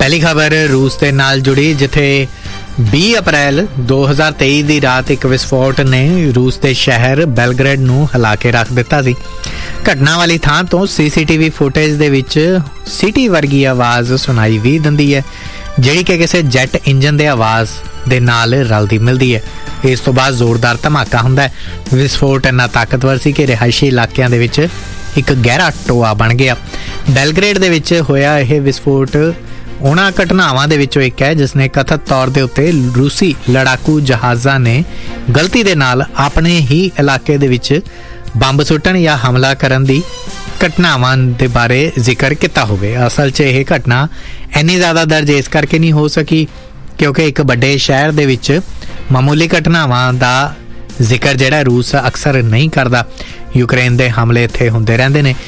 पहली खबर रूस के नाल जुड़ी, जिथे 20 अप्रैल 2023 की रात एक विस्फोट ने रूस के शहर बेलग्रेड नूं हिला के रख दिता सी। घटना वाली थां तो CCTV फुटेज दे विच सीटी वर्गी आवाज़ सुनाई भी दिंदी है, जिहड़ी कि किसी जैट इंजन के आवाज़ दे नाल रलदी मिलदी है। इस तो बाद जोरदार धमाका हुंदा है। विस्फोट इन्ना ताकतवर सी कि रिहायशी इलाकिਆਂ ਦੇ ਵਿੱਚ एक गहरा टोआ बन गया। बेलग्रेड ਦੇ ਵਿੱਚ होया यह विस्फोट उन्हां घटनावां दे विचों एक है जिसने कथित तौर के उत्ते रूसी लड़ाकू जहाज़ां ने गलती दे नाल अपने ही इलाके दे विच बंब सुट्टण या हमला करन दी घटनावां दे बारे जिक्र किया होवे। असल च यह घटना इन्नी ज़्यादा दर्ज इस करके नहीं हो सकी क्योंकि एक बड़े शहर दे विच मामूली घटनावां दा जिक्र जिहड़ा रूस अक्सर नहीं करता। यूक्रेन दे हमले इत्थे हुंदे रहिंदे ने,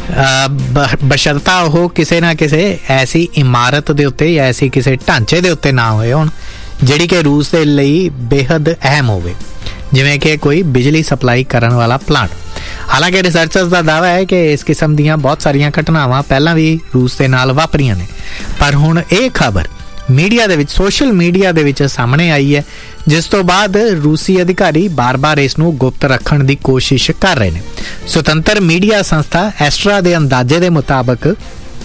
बशर्ता वो किसी ना किसी ऐसी इमारत दे उत्ते या ऐसी किसी ढांचे दे उत्ते ना होए होण जिहड़ी कि रूस दे लई बेहद अहम होवे, जिवें कि कोई बिजली सप्लाई करन वाला प्लांट। हालांकि रिसर्चर्स का दावा है कि इस किस्म दीयां बहुत सारियां घटनावां पहलां भी रूस दे नाल वापरीआं ने, पर हुण इह खबर मीडिया दे विच सोशल मीडिया दे विच सामने आई है, जिस तो बाद रूसी अधिकारी बार बार इसनूं गुप्त रखण दी कोशिश कर रहे हैं। स्वतंत्र मीडिया संस्था एस्ट्रा दे अंदाजे दे मुताबक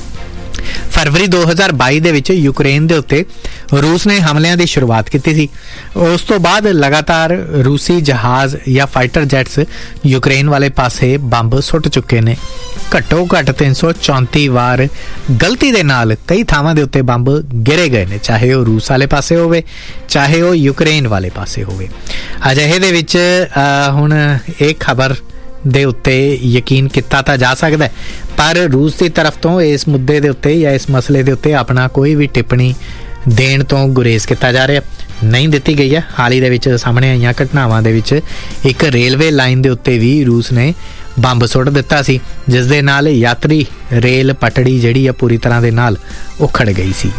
फरवरी 2022 दे विच यूक्रेन दे उत्ते रूस ने हमलिਆਂ ਦੀ शुरुआत की सी। उस तो बाद लगातार रूसी जहाज़ या फाइटर जैट्स यूक्रेन वाले पासे बंब सुट चुके ने। घट्टो घट्ट 334 वार गलती दे नाल कई थावां दे उत्ते बंब गिरे गए ने, चाहे वो रूस वाले पासे होवे चाहे वो यूक्रेन वाले पासे होवे। अजिहे दे विच हुण एक खबर दे उत्ते यकीन किया तो जा सकता है, पर रूस की तरफ तो इस मुद्दे दे उत्ते या इस मसले दे उत्ते अपना कोई भी टिप्पणी देण तो गुरेज किया जा रहा नहीं दिती गई है। हाल ही दे विच सामने आईयां घटनावां दे विच एक रेलवे लाइन दे उत्ते भी रूस ने बंब सुट दिता सी, जिस दे नाल यात्री रेल पटड़ी जिहड़ी आ पूरी तरह दे नाल उखड़ गई सी।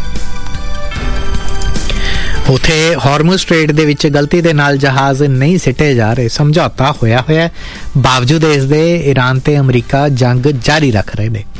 उत्थे हार्मुज़ स्ट्रेट दे विच गलती दे नाल जहाज़ नहीं सिटे जा रहे, समझौता होया होया बावजूद इस दे ईरान ते अमरीका जंग जारी रख रहे ने।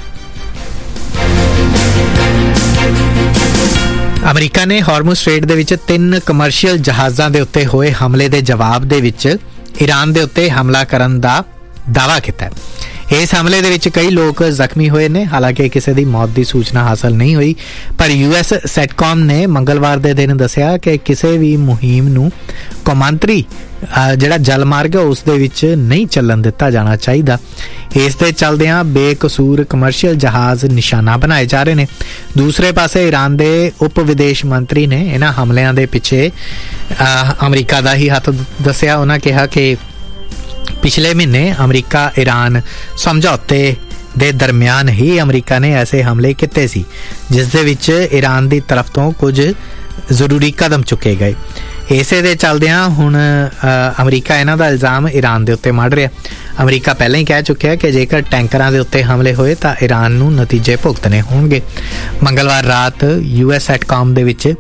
अमरीका ने हार्मुज़ स्ट्रेट दे विच 3 कमर्शियल जहाज़ां दे उत्ते होए हमले दे जवाब दे विच ईरान दे उत्ते हमला करन दा दावा किया है। इस हमले दे विच कई लोग जख्मी हुए ने, हालांकि किसी की मौत की सूचना हासिल नहीं हुई, पर US सैटकॉम ने मंगलवार के दिन दसिया कि किसी भी मुहिम नूं कौमांतरी जिहड़ा जल मार्ग है उस दे विच नहीं चलन दिता जाना चाहिए। इस दे चलदियां बेकसूर कमर्शियल जहाज़ निशाना बनाए जा रहे हैं। दूसरे पासे ईरान के उप विदेश मंत्री ने इन्हां हमलिਆਂ दे पिछे अमरीका का ही हथ दसिया। उन्हां कहा कि पिछले महीने अमरीका ईरान समझौते दे दरमियान ही अमरीका ने ऐसे हमले किए सी, जिस दे विच ईरान की तरफ तो कुछ जरूरी कदम चुके गए। इसे दे चलदियां हुण अमरीका इन्हां दा इल्जाम ईरान दे उत्ते मढ़ रहा। अमरीका पहले ही कह चुकिया है कि जेकर टैंकरां दे उत्ते हमले होए तां ईरान नूं नतीजे भुगतने होणगे। मंगलवार रात US सैटकॉम दे विच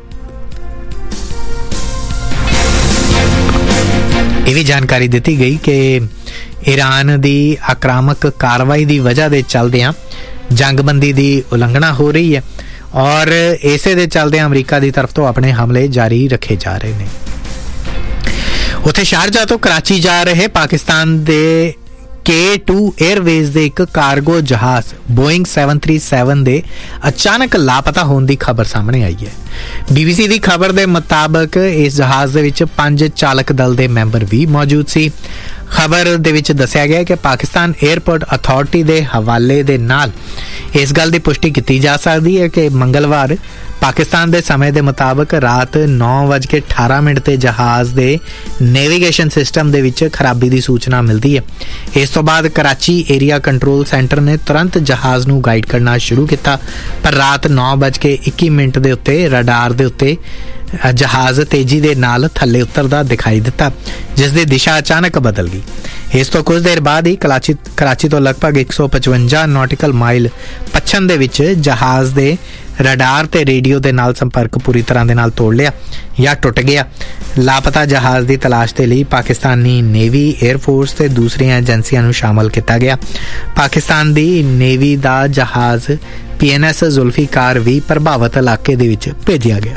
यह भी जानकारी दी गई कि ईरान की आक्रामक कार्रवाई की वजह के चलदियां जंगबंदी की उलंघना हो रही है और इसे दे चलदियां अमरीका की तरफ तो अपने हमले जारी रखे जा रहे हैं। उत्थे शारजा तो कराची जा रहे पाकिस्तान के K2 एयरवेज के एक कार्गो जहाज़ बोइंग 737 के अचानक लापता होने की खबर सामने आई है। BBC की खबर के मुताबिक इस जहाज़ के 5 चालक दल के मैंबर भी मौजूद सी। खबर दे विच दस्सिया गया कि पाकिस्तान एयरपोर्ट अथॉरिटी के हवाले दे नाल इस गल की पुष्टि की जा सकती है कि मंगलवार पाकिस्तान के समय के मुताबिक रात 9:18 ते जहाज़ के नेविगेशन सिस्टम दे विच खराबी की सूचना मिलती है। इस तो बाद कराची एरिया कंट्रोल सेंटर ने तुरंत जहाज़ नूं गाइड करना शुरू किया, पर रात 9:21 दे उत्ते रडार दे उत्ते जहाज़ तेजी दे नाल थल्ले उतरदा दिखाई दिता, जिस दी दिशा अचानक बदल गई। इस तो कुछ देर बाद ही कराची तो लगभग 155 नॉटिकल माइल पच्छम दे विच जहाज़ दे रडार ते रेडियो दे नाल संपर्क पूरी तरह दे नाल तोड़ लिया या टुट गया। ਲਾਪਤਾ ਜਹਾਜ਼ ਦੀ ਤਲਾਸ਼ ਦੇ ਲਈ ਪਾਕਿਸਤਾਨੀ ਨੇਵੀ, 에ਅਰਫੋਰਸ ਤੇ ਦੂਸਰੀਆਂ ਏਜੰਸੀਆਂ ਨੂੰ ਸ਼ਾਮਲ ਕੀਤਾ ਗਿਆ। ਪਾਕਿਸਤਾਨ ਦੀ ਨੇਵੀ ਦਾ ਜਹਾਜ਼ PNS ਜ਼ੁਲਫੀਕਾਰ ਵੀ ਪ੍ਰਭਾਵਿਤ ਇਲਾਕੇ ਦੇ ਵਿੱਚ ਭੇਜਿਆ ਗਿਆ।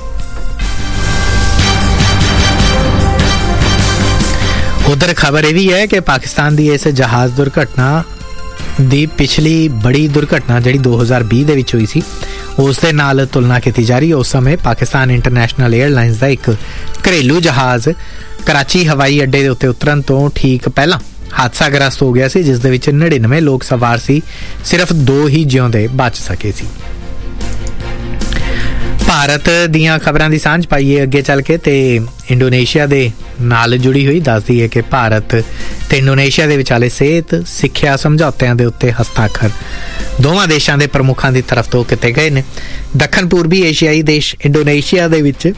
ਉਧਰ ਖਬਰ ਇਹ ਵੀ ਹੈ ਕਿ ਪਾਕਿਸਤਾਨ ਦੀ ਇਸ ਜਹਾਜ਼ ਦੁਰਘਟਨਾ ਦੀ ਪਿਛਲੀ ਬੜੀ ਦੁਰਘਟਨਾ ਜਿਹੜੀ 2020 ਦੇ ਵਿੱਚ ਹੋਈ ਸੀ ਉਸ ਦੇ ਨਾਲ ਤੁਲਨਾ ਕੀਤੀ ਜਾ ਰਹੀ। ਉਸ ਸਮੇਂ ਪਾਕਿਸਤਾਨ ਇੰਟਰਨੈਸ਼ਨਲ 에ਅਰਲਾਈਨਸ ਦਾ ਇੱਕ ਘਰੇਲੂ ਜਹਾਜ਼ ਕਰਾਚੀ ਹਵਾਈ ਅੱਡੇ ਦੇ ਉੱਤੇ ਉਤਰਨ ਤੋਂ ਠੀਕ ਪਹਿਲਾਂ ਹਾਦਸਾਗ੍ਰਸਤ ਹੋ ਗਿਆ ਸੀ, ਜਿਸ ਦੇ ਵਿੱਚ 99 ਲੋਕ ਸਵਾਰ ਸੀ, ਸਿਰਫ 2 ਹੀ ਜਿਉਂਦੇ ਬਚ ਸਕੇ ਸੀ। ਭਾਰਤ ਦੀਆਂ ਖਬਰਾਂ ਦੀ ਸਾਂਝ ਪਾਈਏ ਅੱਗੇ ਚੱਲ ਕੇ ਤੇ ਇੰਡੋਨੇਸ਼ੀਆ ਦੇ ਨਾਲ ਜੁੜੀ ਹੋਈ ਦੱਸਦੀ ਹੈ ਕਿ ਭਾਰਤ ਤੇ ਇੰਡੋਨੇਸ਼ੀਆ ਦੇ ਵਿਚਾਲੇ ਸਿਹਤ ਸਿੱਖਿਆ ਸਮਝੌਤਿਆਂ ਦੇ ਉੱਤੇ ਹਸਤਾਖਰ ਦੋਵਾਂ ਦੇਸ਼ਾਂ ਦੇ ਪ੍ਰਮੁੱਖਾਂ ਦੀ ਤਰਫ ਤੋਂ ਕੀਤੇ ਗਏ ਨੇ। ਦੱਖਣ ਪੂਰਬੀ ਏਸ਼ੀਆਈ ਦੇਸ਼ ਇੰਡੋਨੇਸ਼ੀਆ ਦੇ ਵਿੱਚ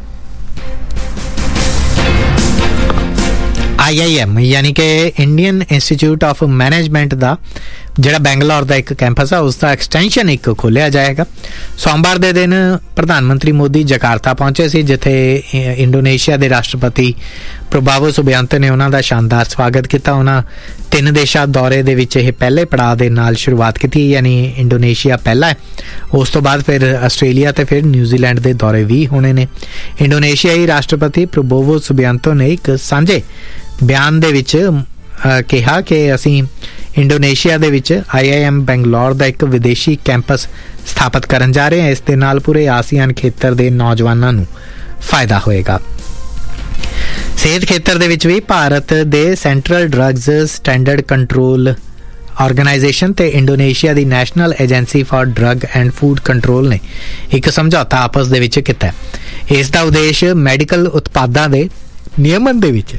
IIM ਯਾਨੀ ਕਿ ਇੰਡੀਅਨ ਇੰਸਟੀਚਿਊਟ ਆਫ ਮੈਨੇਜਮੈਂਟ ਦਾ ਜਿਹੜਾ ਬੈਂਗਲੌਰ ਦਾ ਇੱਕ ਕੈਂਪਸ ਆ ਉਸ ਦਾ ਐਕਸਟੈਂਸ਼ਨ ਇੱਕ ਖੋਲ੍ਹਿਆ ਜਾਏਗਾ। ਸੋਮਵਾਰ ਦੇ ਦਿਨ ਪ੍ਰਧਾਨ ਮੰਤਰੀ ਮੋਦੀ ਜਕਾਰਤਾ ਪਹੁੰਚੇ ਸੀ, ਜਿੱਥੇ ਇੰਡੋਨੇਸ਼ੀਆ ਦੇ ਰਾਸ਼ਟਰਪਤੀ ਪ੍ਰਬਾਵੋ ਸੁਬਿਆਂਤੋ ਨੇ ਉਹਨਾਂ ਦਾ ਸ਼ਾਨਦਾਰ ਸਵਾਗਤ ਕੀਤਾ। ਉਹਨਾਂ 3 ਦੇਸ਼ਾਂ ਦੌਰੇ ਦੇ ਵਿੱਚ ਇਹ ਪਹਿਲੇ ਪੜਾਅ ਦੇ ਨਾਲ ਸ਼ੁਰੂਆਤ ਕੀਤੀ, ਯਾਨੀ ਇੰਡੋਨੇਸ਼ੀਆ ਪਹਿਲਾ ਹੈ, ਉਸ ਤੋਂ ਬਾਅਦ ਫਿਰ ਆਸਟ੍ਰੇਲੀਆ ਤੇ ਫਿਰ ਨਿਊਜ਼ੀਲੈਂਡ ਦੇ ਦੌਰੇ ਵੀ ਹੋਣੇ ਨੇ। ਇੰਡੋਨੇਸ਼ੀਆਈ ਰਾਸ਼ਟਰਪਤੀ ਪ੍ਰਬਾਵੋ ਸੁਬਿਆਂਤੋ ਨੇ ਇੱਕ ਸਾਂਝੇ ਬਿਆਨ ਦੇ ਵਿੱਚ ਕਿਹਾ ਕਿ ਅਸੀਂ ਇੰਡੋਨੇਸ਼ੀਆ ਦੇ ਵਿੱਚ IIM ਬੈਂਗਲੌਰ ਦਾ ਇੱਕ ਵਿਦੇਸ਼ੀ ਕੈਂਪਸ ਸਥਾਪਿਤ ਕਰਨ ਜਾ ਰਹੇ ਹਾਂ। ਇਸ ਦੇ ਨਾਲ ਪੂਰੇ ਆਸੀਆਨ ਖੇਤਰ ਦੇ ਨੌਜਵਾਨਾਂ ਨੂੰ ਫਾਇਦਾ ਹੋਏਗਾ। ਸਿਹਤ ਖੇਤਰ ਦੇ ਵਿੱਚ ਵੀ ਭਾਰਤ ਦੇ central drugs standard control organisation ਤੇ Indonesia the national agency for drug and food control ਨੇ ਇੱਕ ਸਮਝੌਤਾ ਆਪਸ ਦੇ ਵਿੱਚ ਕੀਤਾ। ਇਸ ਦਾ ਉਦੇਸ਼ ਮੈਡੀਕਲ ਉਤਪਾਦਾਂ ਦੇ ਨਿਯਮਨ ਦੇ ਵਿੱਚ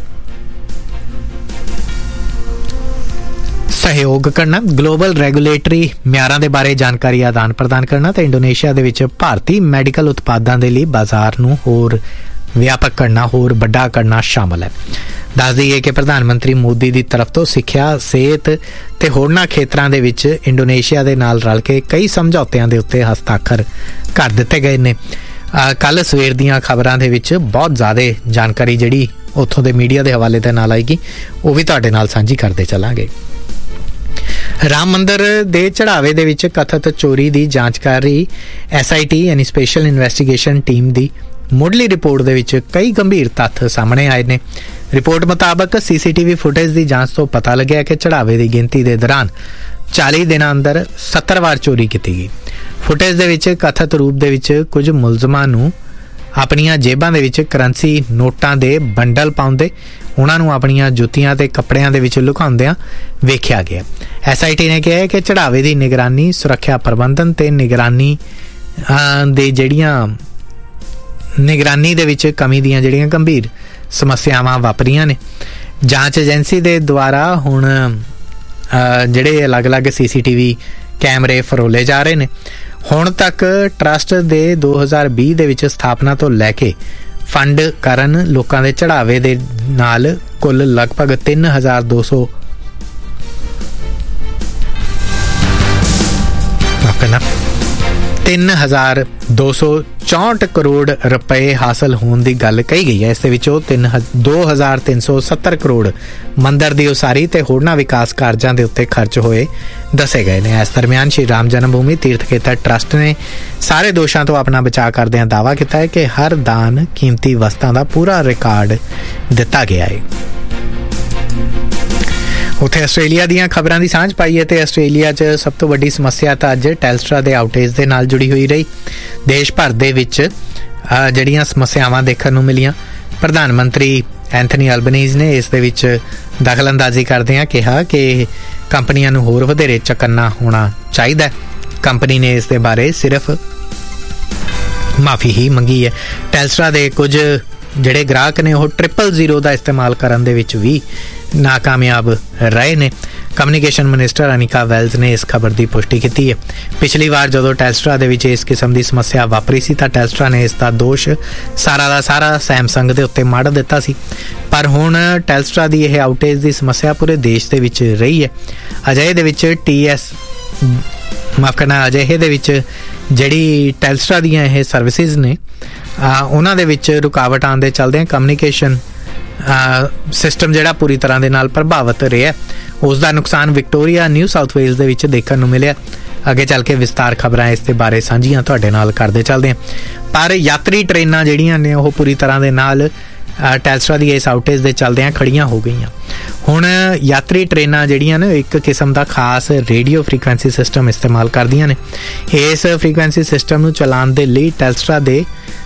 ਸਹਿਯੋਗ ਕਰਨਾ, ਗਲੋਬਲ ਰੈਗੂਲੇਟਰੀ ਮਿਆਰਾਂ ਦੇ ਬਾਰੇ ਜਾਣਕਾਰੀ ਆਦਾਨ ਪ੍ਰਦਾਨ ਕਰਨਾ ਤੇ ਇੰਡੋਨੇਸ਼ੀਆ ਦੇ ਵਿੱਚ ਭਾਰਤੀ ਮੈਡੀਕਲ ਉਤਪਾਦਾਂ ਦੇ ਲਈ ਬਾਜ਼ਾਰ ਨੂੰ ਹੋਰ ਵਿਆਪਕ ਕਰਨਾ, ਹੋਰ ਵੱਡਾ ਕਰਨਾ ਸ਼ਾਮਲ ਹੈ। ਦੱਸ ਦਈਏ ਕਿ ਪ੍ਰਧਾਨ ਮੰਤਰੀ ਮੋਦੀ ਦੀ ਤਰਫ ਤੋਂ ਸਿੱਖਿਆ, ਸਿਹਤ ਤੇ ਹੋਰਨਾਂ ਖੇਤਰਾਂ ਦੇ ਵਿੱਚ ਇੰਡੋਨੇਸ਼ੀਆ ਦੇ ਨਾਲ ਰਲ ਕੇ ਕਈ ਸਮਝੌਤਿਆਂ ਦੇ ਉੱਤੇ ਹਸਤਾਖਰ ਕਰ ਦਿੱਤੇ ਗਏ ਨੇ। ਕੱਲ ਸਵੇਰ ਦੀਆਂ ਖਬਰਾਂ ਦੇ ਵਿੱਚ ਬਹੁਤ ਜ਼ਿਆਦਾ ਜਾਣਕਾਰੀ ਜਿਹੜੀ ਉੱਥੋਂ ਦੇ ਮੀਡੀਆ ਦੇ ਹਵਾਲੇ ਦੇ ਨਾਲ ਆਏਗੀ, ਉਹ ਵੀ ਤੁਹਾਡੇ ਨਾਲ ਸਾਂਝੀ ਕਰਦੇ ਚੱਲਾਂਗੇ। ਰਾਮ ਮੰਦਰ ਦੇ ਚੜਾਵੇ ਦੇ ਵਿੱਚ ਕਥਿਤ ਚੋਰੀ ਦੀ ਜਾਂਚ ਕਰ ਰਹੀ SIT ਯਾਨੀ ਸਪੈਸ਼ਲ ਇਨਵੈਸਟੀਗੇਸ਼ਨ ਟੀਮ ਦੀ ਮੁੱਢਲੀ ਰਿਪੋਰਟ ਦੇ ਵਿੱਚ ਕਈ ਗੰਭੀਰ ਤੱਥ ਸਾਹਮਣੇ ਆਏ ਨੇ। ਰਿਪੋਰਟ ਮੁਤਾਬਕ CCTV ਫੁਟੇਜ ਦੀ ਜਾਂਚ ਤੋਂ ਪਤਾ ਲੱਗਿਆ ਕਿ ਚੜਾਵੇ ਦੀ ਗਿਣਤੀ ਦੇ ਦੌਰਾਨ 40 ਦਿਨਾਂ ਅੰਦਰ 70 ਵਾਰ ਚੋਰੀ ਕੀਤੀ ਗਈ। ਫੁਟੇਜ ਦੇ ਵਿੱਚ ਕਥਿਤ ਰੂਪ ਦੇ ਵਿੱਚ ਕੁਝ ਮੁਲਜ਼ਮਾਂ ਨੂੰ ਆਪਣੀਆਂ ਜੇਬਾਂ ਦੇ ਵਿੱਚ ਕਰੰਸੀ ਨੋਟਾਂ ਦੇ ਬੰਡਲ ਪਾਉਂਦੇ, ਉਹਨਾਂ ਨੂੰ ਆਪਣੀਆਂ ਜੁੱਤੀਆਂ ਤੇ ਕੱਪੜਿਆਂ ਦੇ ਵਿੱਚ ਲੁਕਾਉਂਦਿਆਂ ਵੇਖਿਆ ਗਿਆ। SIT ਨੇ ਕਿਹਾ ਕਿ ਚੜਾਵੇ ਦੀ ਨਿਗਰਾਨੀ, ਸੁਰੱਖਿਆ ਪ੍ਰਬੰਧਨ ਤੇ ਨਿਗਰਾਨੀ ਦੇ ਵਿੱਚ ਕਮੀ ਦੀਆਂ ਜਿਹੜੀਆਂ ਗੰਭੀਰ ਸਮੱਸਿਆਵਾਂ ਵਾਪਰੀਆਂ ਨੇ। ਜਾਂਚ ਏਜੰਸੀ ਦੇ ਦੁਆਰਾ ਹੁਣ ਜਿਹੜੇ ਅਲੱਗ-ਅਲੱਗ CCTV ਕੈਮਰੇ ਫਰੋਲੇ ਜਾ ਰਹੇ ਨੇ। ਹੁਣ ਤੱਕ ਟਰਸਟ ਦੇ 2020 ਦੇ ਵਿੱਚ ਸਥਾਪਨਾ ਤੋਂ ਲੈ ਕੇ ਫੰਡ ਕਰਨ ਲੋਕਾਂ ਦੇ ਚੜਾਵੇ ਦੇ ਨਾਲ ਕੁੱਲ ਲਗਭਗ 3,264 ਕਰੋੜ ਰੁਪਏ ਹਾਸਲ ਹੋਣ ਦੀ ਗੱਲ ਕਹੀ ਗਈ ਹੈ। ਇਸ ਦੇ ਵਿੱਚੋਂ 2,370 ਕਰੋੜ ਮੰਦਰ ਦੀ ਉਸਾਰੀ ਤੇ ਹੋਰਨਾਂ ਵਿਕਾਸ ਕਾਰਜਾਂ ਦੇ ਉੱਤੇ ਖਰਚ ਹੋਏ ਦੱਸੇ ਗਏ ਨੇ। ਇਸ ਦਰਮਿਆਨ ਸ਼੍ਰੀ ਰਾਮ ਜਨਮ ਭੂਮੀ ਤੀਰਥ ਖੇਤਰ ਟਰਸਟ ਨੇ ਸਾਰੇ ਦੋਸ਼ਾਂ ਤੋਂ ਆਪਣਾ ਬਚਾਅ ਕਰਦਿਆਂ ਦਾਅਵਾ ਕੀਤਾ ਹੈ ਕਿ ਹਰ ਦਾਨ ਕੀਮਤੀ ਵਸਤਾਂ ਦਾ ਪੂਰਾ ਰਿਕਾਰਡ ਦਿੱਤਾ ਗਿਆ ਹੈ। ਉੱਥੇ ਆਸਟ੍ਰੇਲੀਆ ਦੀਆਂ ਖਬਰਾਂ ਦੀ ਸਾਂਝ ਪਾਈਏ ਤੇ ਆਸਟ੍ਰੇਲੀਆ 'ਚ ਸਭ ਤੋਂ ਵੱਡੀ ਸਮੱਸਿਆ ਤਾਂ ਅੱਜ ਟੈਲਸਟਰਾ ਦੇ ਆਊਟੇਜ ਦੇ ਨਾਲ ਜੁੜੀ ਹੋਈ ਰਹੀ। ਦੇਸ਼ ਭਰ ਦੇ ਵਿੱਚ ਜਿਹੜੀਆਂ ਸਮੱਸਿਆਵਾਂ ਦੇਖਣ ਨੂੰ ਮਿਲੀਆਂ, ਪ੍ਰਧਾਨ ਮੰਤਰੀ ਐਂਥਨੀ ਅਲਬਨੀਜ਼ ਨੇ ਇਸ ਦੇ ਵਿੱਚ ਦਖਲਅੰਦਾਜ਼ੀ ਕਰਦਿਆਂ ਕਿਹਾ ਕਿ ਕੰਪਨੀਆਂ ਨੂੰ ਹੋਰ ਵਧੇਰੇ ਚਕੰਨਾ ਹੋਣਾ ਚਾਹੀਦਾ। ਕੰਪਨੀ ਨੇ ਇਸ ਦੇ ਬਾਰੇ ਸਿਰਫ ਮਾਫੀ ਹੀ ਮੰਗੀ ਹੈ। ਟੈਲਸਟਰਾ ਦੇ ਕੁਝ ਜਿਹੜੇ ਗ੍ਰਾਹਕ ਨੇ ਉਹ 000 ਦਾ ਇਸਤੇਮਾਲ ਕਰਨ ਦੇ ਵਿੱਚ ਵੀ ਨਾਕਾਮਯਾਬ ਰਹੇ ਨੇ। ਕਮਿਊਨੀਕੇਸ਼ਨ ਮਿਨਿਸਟਰ ਅਨਿਕਾ ਵੈਲਜ਼ ਨੇ ਇਸ ਖਬਰ ਦੀ ਪੁਸ਼ਟੀ ਕੀਤੀ ਹੈ। ਪਿਛਲੀ ਵਾਰ ਜਦੋਂ ਟੈਲਸਟਰਾ ਦੇ ਵਿੱਚ ਇਸ ਕਿਸਮ ਦੀ ਸਮੱਸਿਆ ਵਾਪਰੀ ਸੀ ਤਾਂ ਟੈਲਸਟਰਾ ਨੇ ਇਸ ਦਾ ਦੋਸ਼ ਸਾਰਾ ਦਾ ਸਾਰਾ ਸੈਮਸੰਗ ਦੇ ਉੱਤੇ ਮੜ ਦਿੱਤਾ ਸੀ, ਪਰ ਹੁਣ ਟੈਲਸਟਰਾ ਦੀ ਇਹ ਆਊਟੇਜ ਦੀ ਸਮੱਸਿਆ ਪੂਰੇ ਦੇਸ਼ ਦੇ ਵਿੱਚ ਰਹੀ ਹੈ। ਅਜਿਹੇ ਦੇ ਵਿੱਚ ਜਿਹੜੀ ਟੈਲਸਟਰਾ ਦੀਆਂ ਇਹ ਸਰਵਿਸਿਜ਼ ਨੇ ਉਹਨਾਂ ਦੇ ਵਿੱਚ ਰੁਕਾਵਟ ਆਉਣ ਦੇ ਚਲਦਿਆਂ ਕਮਿਊਨੀਕੇਸ਼ਨ ਸਿਸਟਮ ਜਿਹੜਾ ਪੂਰੀ ਤਰ੍ਹਾਂ ਦੇ ਨਾਲ ਪ੍ਰਭਾਵਿਤ ਰਿਹਾ। ਉਸ ਦਾ ਨੁਕਸਾਨ ਵਿਕਟੋਰੀਆ, ਨਿਊ ਸਾਊਥ ਵੇਲਜ਼ ਦੇ ਵਿੱਚ ਦੇਖਣ ਨੂੰ ਮਿਲਿਆ। ਅੱਗੇ ਚੱਲ ਕੇ ਵਿਸਤਾਰ ਖਬਰਾਂ ਇਸ ਦੇ ਬਾਰੇ ਸਾਂਝੀਆਂ ਤੁਹਾਡੇ ਨਾਲ ਕਰਦੇ ਚੱਲਦੇ ਹਾਂ। ਪਰ ਯਾਤਰੀ ਟ੍ਰੇਨਾਂ ਜਿਹੜੀਆਂ ਨੇ ਉਹ ਪੂਰੀ ਤਰ੍ਹਾਂ ਦੇ ਨਾਲ ਟੈਲਸਟਰਾ ਦੀ ਇਸ ਆਊਟੇਜ ਦੇ ਚੱਲਦਿਆਂ ਖੜੀਆਂ ਹੋ ਗਈਆਂ। ਹੁਣ ਯਾਤਰੀ ਟ੍ਰੇਨਾਂ ਜਿਹੜੀਆਂ ਨੇ ਇੱਕ ਕਿਸਮ ਦਾ ਖਾਸ ਰੇਡੀਓ ਫ੍ਰੀਕੁਐਂਸੀ ਸਿਸਟਮ ਇਸਤੇਮਾਲ ਕਰਦੀਆਂ ਨੇ। ਇਸ ਫ੍ਰੀਕੁਐਂਸੀ ਸਿਸਟਮ ਨੂੰ ਚਲਾਉਣ ਦੇ ਲਈ ਟੈਲਸਟਰਾ ਦੇ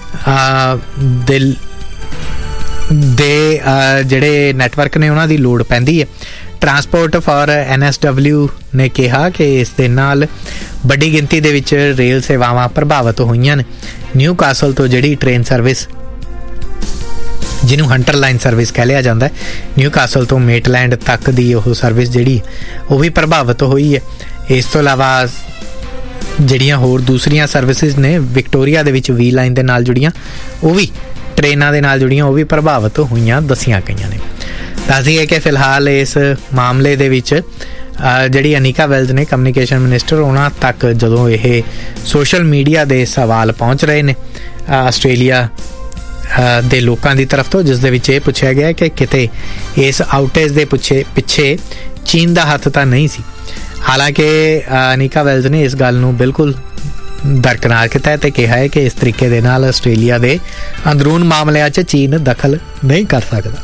ਜਿਹੜੇ ਨੈਟਵਰਕ ਨੇ ਉਹਨਾਂ ਦੀ ਲੋੜ ਪੈਂਦੀ ਹੈ। ਟਰਾਂਸਪੋਰਟ ਫਾਰ NSW ਨੇ ਕਿਹਾ ਕਿ ਇਸ ਦੇ ਨਾਲ ਵੱਡੀ ਗਿਣਤੀ ਦੇ ਵਿੱਚ ਰੇਲ ਸੇਵਾਵਾਂ ਪ੍ਰਭਾਵਿਤ ਹੋਈਆਂ ਨੇ। ਨਿਊ ਕਾਸਲ ਤੋਂ ਜਿਹੜੀ ਟ੍ਰੇਨ ਸਰਵਿਸ, ਜਿਹਨੂੰ ਹੰਟਰ ਲਾਈਨ ਸਰਵਿਸ ਕਹਿ ਲਿਆ ਜਾਂਦਾ ਹੈ, ਨਿਊ ਕਾਸਲ ਤੋਂ ਮੇਟਲੈਂਡ ਤੱਕ ਦੀ ਉਹ ਸਰਵਿਸ ਜਿਹੜੀ ਉਹ ਵੀ ਪ੍ਰਭਾਵਿਤ ਹੋਈ ਹੈ। ਇਸ ਤੋਂ ਇਲਾਵਾ ਜਿਹੜੀਆਂ ਹੋਰ ਦੂਸਰੀਆਂ ਸਰਵਿਸਿਜ਼ ਨੇ ਵਿਕਟੋਰੀਆ ਦੇ ਵਿੱਚ V ਲਾਈਨ ਦੇ ਨਾਲ ਜੁੜੀਆਂ, ਉਹ ਵੀ ਟ੍ਰੇਨਾਂ ਦੇ ਨਾਲ ਜੁੜੀਆਂ, ਉਹ ਵੀ ਪ੍ਰਭਾਵਿਤ ਹੋਈਆਂ ਦੱਸੀਆਂ ਗਈਆਂ ਨੇ। ਦੱਸ ਦਈਏ ਕਿ ਫਿਲਹਾਲ ਇਸ ਮਾਮਲੇ ਦੇ ਵਿੱਚ ਜਿਹੜੀ ਅਨੀਕਾ ਵੈਲਜ਼ ਨੇ ਕਮਿਊਨੀਕੇਸ਼ਨ ਮਿਨਿਸਟਰ, ਉਹਨਾਂ ਤੱਕ ਜਦੋਂ ਇਹ ਸੋਸ਼ਲ ਮੀਡੀਆ ਦੇ ਸਵਾਲ ਪਹੁੰਚ ਰਹੇ ਨੇ ਆਸਟ੍ਰੇਲੀਆ ਦੇ ਲੋਕਾਂ ਦੀ ਤਰਫ ਤੋਂ, ਜਿਸ ਦੇ ਵਿੱਚ ਇਹ ਪੁੱਛਿਆ ਗਿਆ ਕਿ ਕਿਤੇ ਇਸ ਆਊਟੇਜ ਦੇ ਪਿੱਛੇ ਚੀਨ ਦਾ ਹੱਥ ਤਾਂ ਨਹੀਂ ਸੀ। ਹਾਲਾਂਕਿ ਅਨੀਕਾ ਵੈਲਜ਼ ਨੇ ਇਸ ਗੱਲ ਨੂੰ ਬਿਲਕੁਲ ਦਰਕਨਾਰ ਕੀਤਾ ਹੈ ਤੇ ਕਿਹਾ ਹੈ ਕਿ ਇਸ ਤਰੀਕੇ ਦੇ ਨਾਲ ਆਸਟ੍ਰੇਲੀਆ ਦੇ ਅੰਦਰੂਨ ਮਾਮਲਿਆਂ 'ਚ ਚੀਨ ਦਖਲ ਨਹੀਂ ਕਰ ਸਕਦਾ।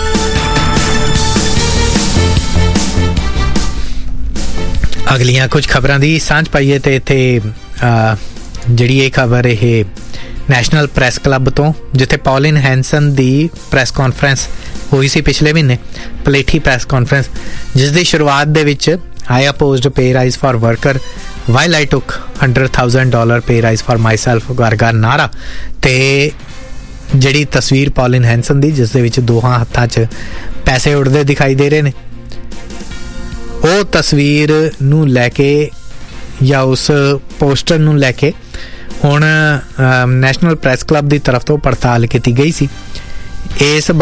ਅਗਲੀਆਂ ਕੁਝ ਖਬਰਾਂ ਦੀ ਸਾਂਝ ਪਾਈਏ ਤੇ ਇੱਥੇ ਜਿਹੜੀ ਇਹ ਖਬਰ ਇਹ ਨੈਸ਼ਨਲ ਪ੍ਰੈਸ ਕਲੱਬ ਤੋਂ, ਜਿੱਥੇ ਪੌਲਿਨ ਹੈਂਸਨ ਦੀ ਪ੍ਰੈਸ ਕਾਨਫਰੰਸ ਹੋਈ ਸੀ ਪਿਛਲੇ ਮਹੀਨੇ, ਪਲੇਠੀ ਪ੍ਰੈਸ ਕਾਨਫਰੰਸ, ਜਿਸ ਦੀ ਸ਼ੁਰੂਆਤ ਦੇ ਵਿੱਚ I opposed pay rise for worker while I took $100,000 pay rise for myself ਵਰਗਾ ਨਾਰਾ, ਤੇ ਜਿਹੜੀ ਤਸਵੀਰ ਪੌਲਿਨ ਹੈਂਸਨ ਦੀ ਜਿਸ ਦੇ ਵਿੱਚ ਦੋਹਾਂ ਹੱਥਾਂ 'ਚ ਪੈਸੇ ਉੱਡਦੇ ਦਿਖਾਈ ਦੇ ਰਹੇ ਨੇ, ਉਹ ਤਸਵੀਰ ਨੂੰ ਲੈ ਕੇ ਜਾਂ ਉਸ ਪੋਸਟਰ ਨੂੰ ਲੈ ਕੇ ਹੁਣ ਨੈਸ਼ਨਲ ਪ੍ਰੈਸ ਕਲੱਬ ਦੀ ਤਰਫ ਤੋਂ ਪੜਤਾਲ ਕੀਤੀ ਗਈ ਸੀ। ਇਸ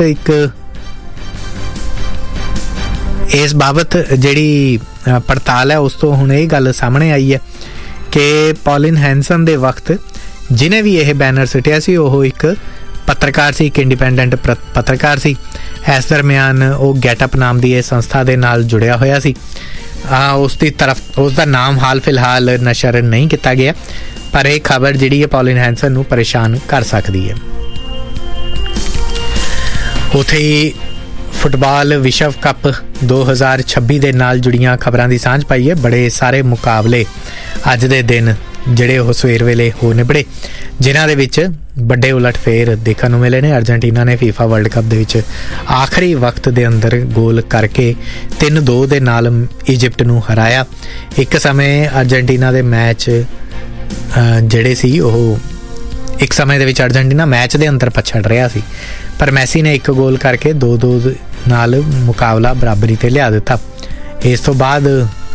ਬਾਬਤ ਜਿਹੜੀ ਪੜਤਾਲ ਹੈ ਉਸ ਤੋਂ ਹੁਣ ਇਹ ਗੱਲ ਸਾਹਮਣੇ ਆਈ ਹੈ ਕਿ ਪੌਲਿਨ ਹੈਂਸਨ ਦੇ ਵਕਤ ਜਿਹਨੇ ਵੀ ਇਹ ਬੈਨਰ ਸੁੱਟਿਆ ਸੀ ਉਹ ਇੱਕ ਪੱਤਰਕਾਰ ਸੀ, ਇੱਕ ਇੰਡੀਪੈਂਡੈਂਟ ਪੱਤਰਕਾਰ ਸੀ। ਇਸ ਦਰਮਿਆਨ ਉਹ ਗੈਟਅਪ ਨਾਮ ਦੀ ਇਹ ਸੰਸਥਾ ਦੇ ਨਾਲ ਜੁੜਿਆ ਹੋਇਆ ਸੀ। ਉਸ ਦਾ ਨਾਮ ਹਾਲ ਫਿਲਹਾਲ ਨਸ਼ਰ ਨਹੀਂ ਕੀਤਾ ਗਿਆ, ਪਰ ਇਹ ਖਬਰ ਜਿਹੜੀ ਹੈ ਪੌਲਿਨ ਹੈਂਸਨ ਨੂੰ ਪਰੇਸ਼ਾਨ ਕਰ ਸਕਦੀ ਹੈ। ਉੱਥੇ ਹੀ ਫੁੱਟਬਾਲ ਵਿਸ਼ਵ ਕੱਪ 2026 ਦੇ ਨਾਲ ਜੁੜੀਆਂ ਖਬਰਾਂ ਦੀ ਸਾਂਝ ਪਾਈ ਹੈ। ਬੜੇ ਸਾਰੇ ਮੁਕਾਬਲੇ ਅੱਜ ਦੇ ਦਿਨ ਜਿਹੜੇ ਉਹ ਸਵੇਰ ਵੇਲੇ ਹੋ ਨਿਬੜੇ, ਜਿਨ੍ਹਾਂ ਦੇ ਵਿੱਚ ਵੱਡੇ ਉਲਟਫੇਰ ਦੇਖਣ ਨੂੰ ਮਿਲੇ ਨੇ। ਅਰਜਨਟੀਨਾ ਨੇ FIFA ਵਰਲਡ ਕੱਪ ਦੇ ਵਿੱਚ ਆਖਰੀ ਵਕਤ ਦੇ ਅੰਦਰ ਗੋਲ ਕਰਕੇ 3-2 ਦੇ ਨਾਲ ਇਜਿਪਟ ਨੂੰ ਹਰਾਇਆ। ਇੱਕ ਸਮੇਂ ਅਰਜਨਟੀਨਾ ਦੇ ਮੈਚ ਜਿਹੜੇ ਸੀ ਉਹ ਇੱਕ ਸਮੇਂ ਦੇ ਵਿੱਚ ਅਰਜਨਟੀਨਾ ਮੈਚ ਦੇ ਅੰਦਰ ਪਛੜ ਰਿਹਾ ਸੀ, ਪਰ ਮੈਸੀ ਨੇ ਇੱਕ ਗੋਲ ਕਰਕੇ 2-2 ਨਾਲ ਮੁਕਾਬਲਾ ਬਰਾਬਰੀ ਤੇ ਲਿਆ ਦਿੱਤਾ। ਇਸ ਤੋਂ ਬਾਅਦ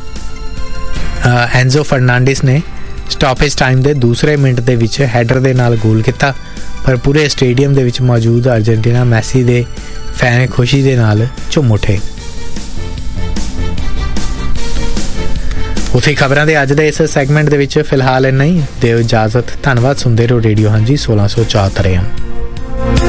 ਐਂਜ਼ੋ ਫਰਨਾਂਡਿਸ ਨੇ ਸਟਾਪੇਜ ਟਾਈਮ ਦੇ ਦੂਸਰੇ ਮਿੰਟ ਦੇ ਵਿੱਚ ਹੈਡਰ ਦੇ ਨਾਲ ਗੋਲ ਕੀਤਾ, ਪਰ ਪੂਰੇ ਸਟੇਡੀਅਮ ਦੇ ਵਿੱਚ ਮੌਜੂਦ ਅਰਜਨਟੀਨਾ ਮੈਸੀ ਦੇ ਫੈਨ ਖੁਸ਼ੀ ਦੇ ਨਾਲ ਝੂਮ ਉੱਠੇ। ਉੱਥੇ ਖਬਰਾਂ ਦੇ ਅੱਜ ਦੇ ਇਸ ਸੈਗਮੈਂਟ ਦੇ ਵਿੱਚ ਫਿਲਹਾਲ ਇੰਨਾ ਹੀ। ਦਿਓ ਇਜਾਜ਼ਤ। ਧੰਨਵਾਦ। ਸੁਣਦੇ ਰਹੋ ਰੇਡੀਓ ਹਾਂਜੀ 1674 AM।